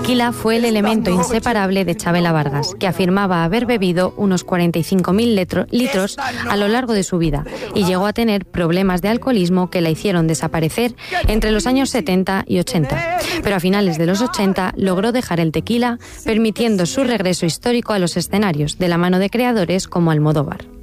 tequila fue el elemento inseparable de Chabela Vargas, que afirmaba haber bebido unos 45.000 litros a lo largo de su vida y llegó a tener problemas de alcoholismo que la hicieron desaparecer entre los años 70 y 80. Pero a finales de los 80 logró dejar el tequila, permitiendo su regreso histórico a los escenarios, de la mano de creadores como Almodóvar.